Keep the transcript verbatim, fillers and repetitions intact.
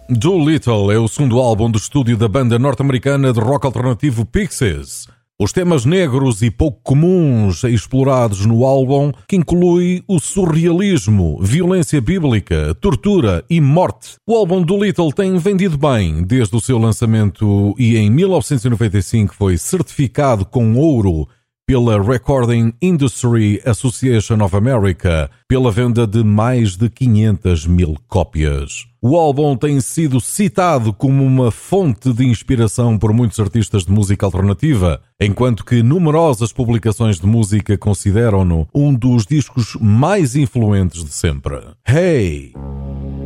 Doolittle é o segundo álbum de estúdio da banda norte-americana de rock alternativo Pixies. Os temas negros e pouco comuns explorados no álbum, que inclui o surrealismo, violência bíblica, tortura e morte. O álbum Doolittle tem vendido bem desde o seu lançamento e em mil novecentos e noventa e cinco foi certificado com ouro pela Recording Industry Association of America, pela venda de mais de quinhentas mil cópias. O álbum tem sido citado como uma fonte de inspiração por muitos artistas de música alternativa, enquanto que numerosas publicações de música consideram-no um dos discos mais influentes de sempre. Hey!